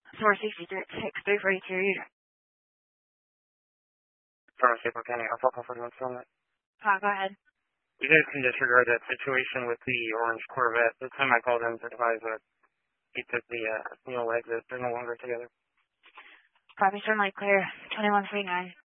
Source 6342. From Staple County, Alpha Alpha 41 Summit. Go ahead. You guys can disregard that situation with the orange Corvette. The time I called him to advise that he took the exit. They're no longer together. Copy, certainly clear. 2139.